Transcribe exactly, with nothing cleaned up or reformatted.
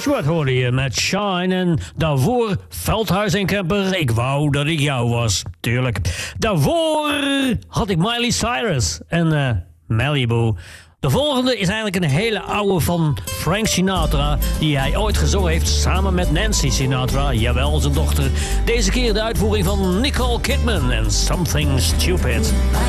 Stewart hoorde je met Shine. En daarvoor Veldhuis en Kemper. Ik wou dat ik jou was. Tuurlijk. Daarvoor had ik Miley Cyrus en uh, Malibu. De volgende is eigenlijk een hele oude van Frank Sinatra, die hij ooit gezongen heeft samen met Nancy Sinatra, jawel, zijn dochter. Deze keer de uitvoering van Nicole Kidman en Something Stupid.